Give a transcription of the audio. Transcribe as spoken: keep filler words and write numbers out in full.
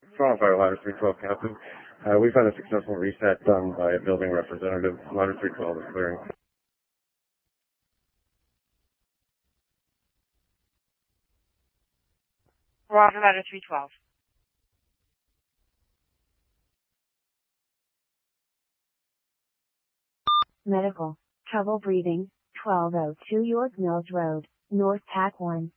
Toronto Fire Ladder three twelve, Captain. Uh, we've had a successful reset done by a building representative. Ladder three twelve is clearing. Roger, Ladder three twelve. Medical. Trouble breathing. twelve oh two York Mills Road, North Pack one.